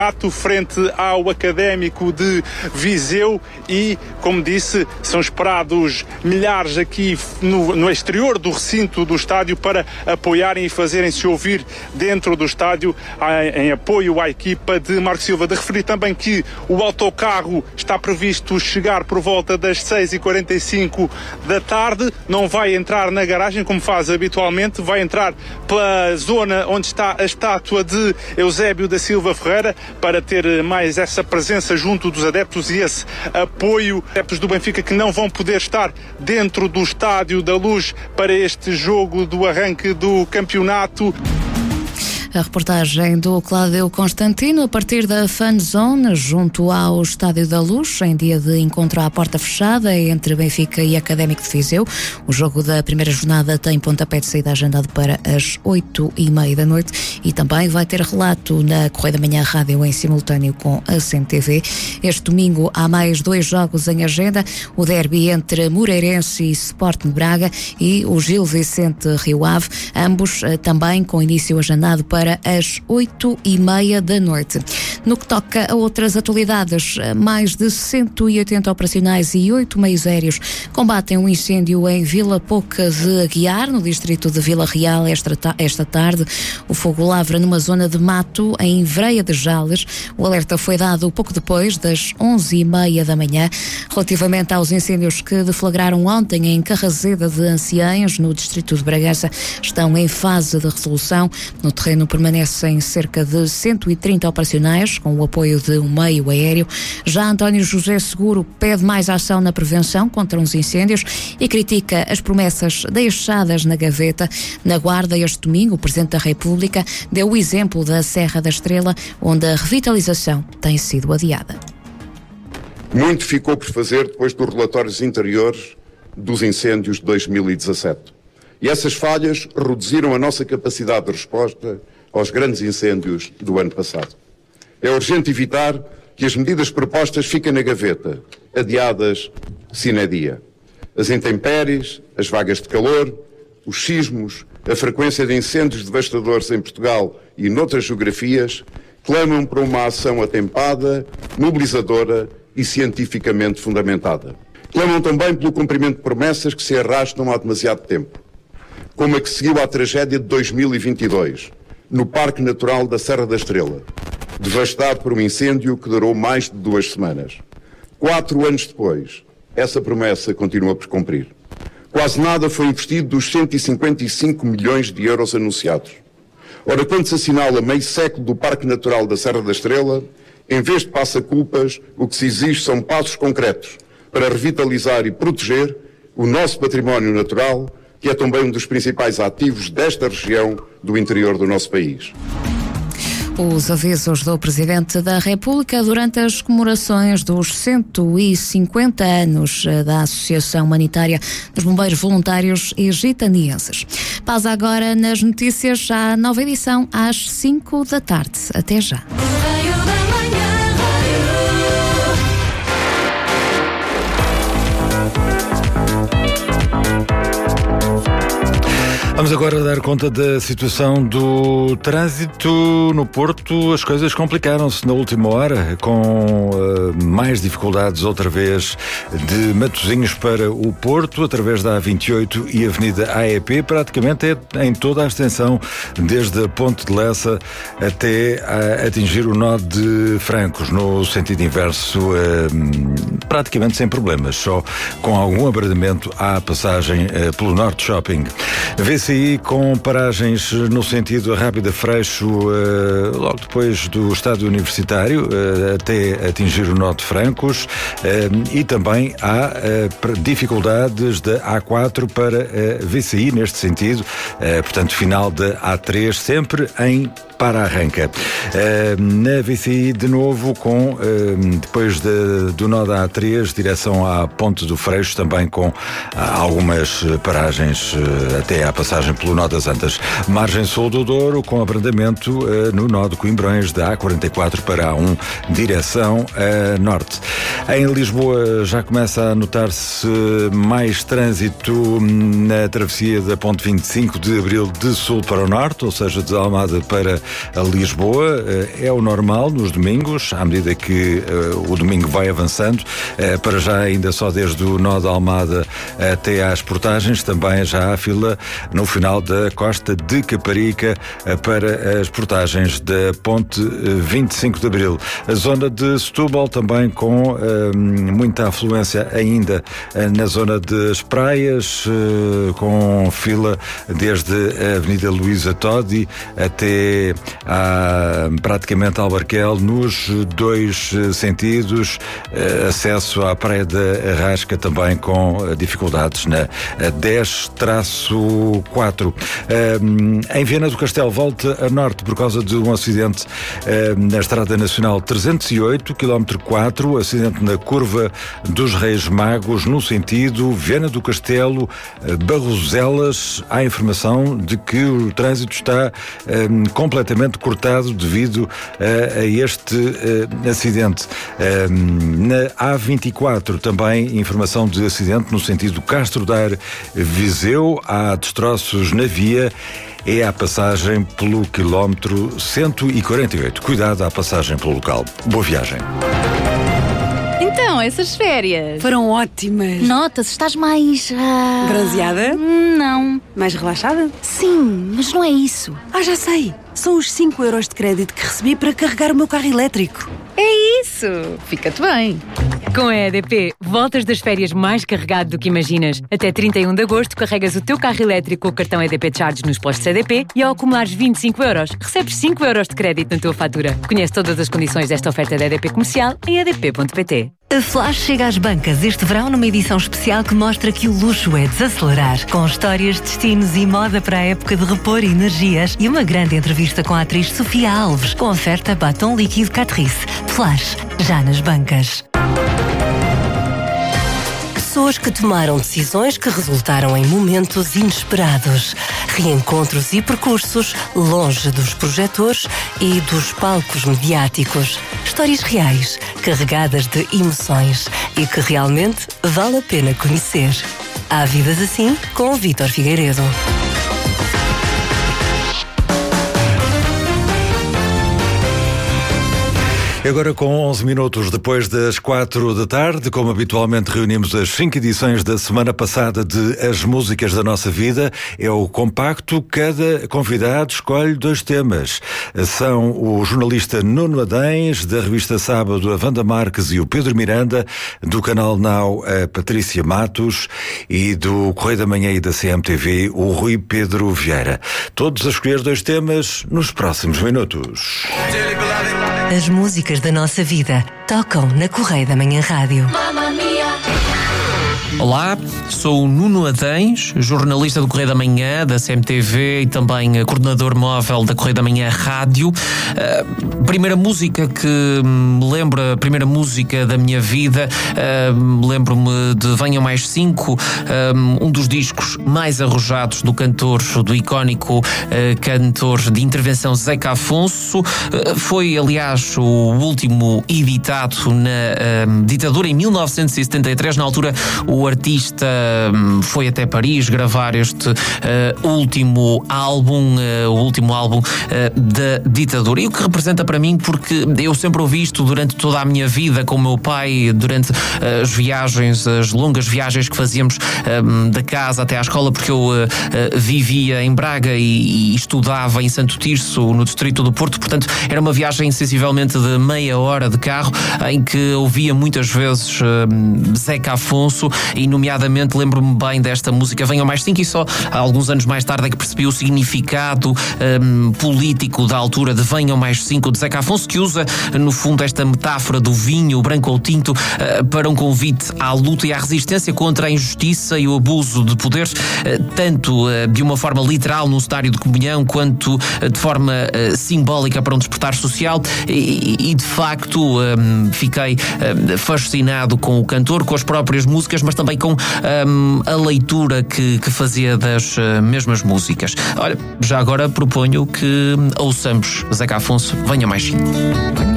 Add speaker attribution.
Speaker 1: frente ao Académico de Viseu e, como disse, são esperados milhares aqui no exterior do recinto do estádio para apoiarem e fazerem-se ouvir dentro do estádio em apoio à equipa de Marco Silva. De referir também que o autocarro está previsto chegar por volta das 6h45 da tarde, não vai entrar na garagem como faz habitualmente, vai entrar pela zona onde está a estátua de Eusébio da Silva Ferreira, para ter mais essa presença junto dos adeptos e esse apoio. Adeptos do Benfica que não vão poder estar dentro do Estádio da Luz para este jogo do arranque do campeonato.
Speaker 2: A reportagem do Cláudio Constantino a partir da Fan Zone, junto ao Estádio da Luz, em dia de encontro à porta fechada entre Benfica e Académico de Viseu. O jogo da primeira jornada tem pontapé de saída agendado para as 8h30 da noite e também vai ter relato na Correio da Manhã Rádio em simultâneo com a CMTV. Este domingo há mais 2 jogos em agenda, o derby entre Moreirense e Sporting Braga e o Gil Vicente Rio Ave, ambos também com início agendado para as 8h30 da noite. No que toca a outras atualidades, mais de 180 operacionais e 8 meios aéreos combatem um incêndio em Vila Pouca de Aguiar, no distrito de Vila Real, esta tarde. O fogo lavra numa zona de mato em Veia de Jales. O alerta foi dado pouco depois das 11h30 da manhã. Relativamente aos incêndios que deflagraram ontem em Carrazeda de Anciães, no distrito de Bragança, estão em fase de resolução. No terreno permanecem cerca de 130 operacionais, com o apoio de um meio aéreo. Já António José Seguro pede mais ação na prevenção contra os incêndios e critica as promessas deixadas na gaveta. Na Guarda, este domingo, o Presidente da República deu o exemplo da Serra da Estrela, onde a revitalização tem sido adiada.
Speaker 3: Muito ficou por fazer depois dos relatórios anteriores dos incêndios de 2017. E essas falhas reduziram a nossa capacidade de resposta aos grandes incêndios do ano passado. É urgente evitar que as medidas propostas fiquem na gaveta, adiadas sine die. As intempéries, as vagas de calor, os sismos, a frequência de incêndios devastadores em Portugal e noutras geografias clamam por uma ação atempada, mobilizadora e cientificamente fundamentada. Clamam também pelo cumprimento de promessas que se arrastam há demasiado tempo, como a que seguiu à tragédia de 2022, no Parque Natural da Serra da Estrela, devastado por um incêndio que durou mais de 2 semanas. 4 anos depois, essa promessa continua por cumprir. Quase nada foi investido dos 155 milhões de euros anunciados. Ora, quando se assinala meio século do Parque Natural da Serra da Estrela, em vez de passa-culpas, o que se exige são passos concretos para revitalizar e proteger o nosso património natural, que é também um dos principais ativos desta região do interior do nosso país.
Speaker 2: Os avisos do Presidente da República durante as comemorações dos 150 anos da Associação Humanitária dos Bombeiros Voluntários Egitanienses. Pausa agora nas notícias, à nova edição às 5 da tarde. Até já.
Speaker 4: Vamos agora dar conta da situação do trânsito no Porto. As coisas complicaram-se na última hora, com mais dificuldades outra vez de Matosinhos para o Porto, através da A28 e Avenida AEP, praticamente em toda a extensão, desde a Ponte de Lessa até a atingir o nó de Francos, no sentido inverso, praticamente sem problemas, só com algum abrandamento à passagem pelo Norte Shopping. Vê-se aí com paragens no sentido Rábida Freixo, logo depois do estádio universitário, até atingir o nó de Francos, e também há dificuldades da A4 para VCI neste sentido, portanto final da A3, sempre em para-arranca. Na VCI, de novo, depois do nó da A3, direção à Ponte do Freixo, também com algumas paragens até à passagem pelo nó das Antas. Margem sul do Douro, com abrandamento no nó de Coimbrões, da A44 para a A1, direção norte. Em Lisboa já começa a notar-se mais trânsito na travessia da Ponte 25 de Abril de sul para o norte, ou seja, de Almada para a Lisboa. É o normal nos domingos, à medida que o domingo vai avançando. Para já ainda só desde o nó da Almada até às portagens. Também já há fila no final da Costa de Caparica para as portagens da Ponte 25 de Abril. A zona de Setúbal também com muita afluência ainda na zona das praias, com fila desde a Avenida Luísa Todi até praticamente Albarquel, nos dois sentidos. Acesso à Praia da Arrasca também com dificuldades na 10-4. Em Viana do Castelo, volta a norte por causa de um acidente na Estrada Nacional 308, km 4, acidente na curva dos Reis Magos, no sentido Viana do Castelo, Barroselas. Há informação de que o trânsito está completamente cortado devido a este acidente. Na A24 também informação de acidente no sentido Castro Daire Viseu. Há destroços na via. É a passagem pelo quilómetro 148. Cuidado à passagem pelo local. Boa viagem.
Speaker 5: Então, essas férias
Speaker 6: foram ótimas.
Speaker 5: Nota-se, estás mais...
Speaker 6: Bronzeada?
Speaker 5: Não.
Speaker 6: Mais relaxada?
Speaker 5: Sim, mas não é isso.
Speaker 6: Já sei. São os 5 euros de crédito que recebi para carregar o meu carro elétrico.
Speaker 5: É isso. Fica-te bem.
Speaker 7: Com a EDP, voltas das férias mais carregado do que imaginas. Até 31 de agosto, carregas o teu carro elétrico com o cartão EDP Charge nos postos EDP e ao acumulares 25 euros, recebes 5 euros de crédito na tua fatura. Conhece todas as condições desta oferta da EDP Comercial em edp.pt.
Speaker 8: A Flash chega às bancas este verão numa edição especial que mostra que o luxo é desacelerar. Com histórias, destinos e moda para a época de repor energias e uma grande entrevista com a atriz Sofia Alves, com oferta batom líquido Catrice. Flash, já nas bancas. Pessoas que tomaram decisões que resultaram em momentos inesperados. Reencontros e percursos longe dos projetores e dos palcos mediáticos. Histórias reais, carregadas de emoções e que realmente vale a pena conhecer. Há vidas assim com o Vítor Figueiredo.
Speaker 4: Agora com 11 minutos depois das 4 da tarde, como habitualmente reunimos as 5 edições da semana passada de As Músicas da Nossa Vida, é o compacto. Cada convidado escolhe 2 temas. São o jornalista Nuno Adães, da revista Sábado, a Wanda Marques e o Pedro Miranda, do canal Now, a Patrícia Matos, e do Correio da Manhã e da CMTV, o Rui Pedro Vieira. Todos a escolher 2 temas nos próximos minutos.
Speaker 8: As músicas da nossa vida tocam na Correio da Manhã Rádio.
Speaker 9: Olá, sou o Nuno Adães, jornalista do Correio da Manhã, da CMTV e também coordenador móvel da Correio da Manhã Rádio. Primeira música que me lembra, a primeira música da minha vida, lembro-me de Venham Mais 5, um dos discos mais arrojados do cantor, do icónico cantor de intervenção Zeca Afonso. Foi, aliás, o último editado na ditadura em 1973. Na altura, o artista foi até Paris gravar este último álbum, o último álbum da ditadura. E o que representa para mim, porque eu sempre ouvi isto durante toda a minha vida com o meu pai, durante as viagens, as longas viagens que fazíamos da casa até à escola, porque eu vivia em Braga e estudava em Santo Tirso, no distrito do Porto. Portanto, era uma viagem sensivelmente de meia hora de carro, em que ouvia muitas vezes Zeca Afonso, e nomeadamente lembro-me bem desta música Venham Mais 5, e só há alguns anos mais tarde é que percebi o significado político da altura de Venham Mais 5 de Zeca Afonso, que usa no fundo esta metáfora do vinho branco ou tinto para um convite à luta e à resistência contra a injustiça e o abuso de poder, tanto de uma forma literal num cenário de comunhão, quanto de forma simbólica para um despertar social. E de facto fiquei fascinado com o cantor, com as próprias músicas, mas também com a leitura que fazia das mesmas músicas. Olha, já agora proponho que ouçamos Zeca Afonso, Venha Mais 5.